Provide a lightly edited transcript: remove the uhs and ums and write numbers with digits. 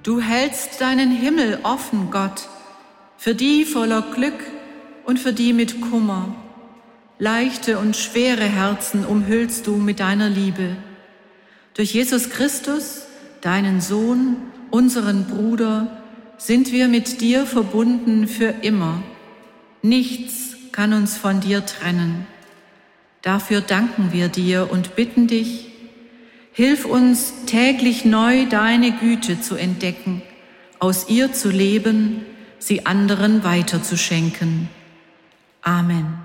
Du hältst deinen Himmel offen, Gott, für die voller Glück und für die mit Kummer. Leichte und schwere Herzen umhüllst du mit deiner Liebe. Durch Jesus Christus, deinen Sohn, unseren Bruder, sind wir mit dir verbunden für immer. Nichts kann uns von dir trennen. Dafür danken wir dir und bitten dich, hilf uns täglich neu deine Güte zu entdecken, aus ihr zu leben, sie anderen weiterzuschenken. Amen.